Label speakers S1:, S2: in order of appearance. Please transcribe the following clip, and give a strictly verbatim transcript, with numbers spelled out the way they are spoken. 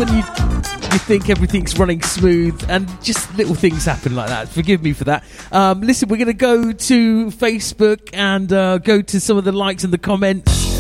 S1: when you you think everything's running smooth and just little things happen like that. Forgive me for that. Um, listen, we're going to go to Facebook and uh, go to some of the likes and the comments.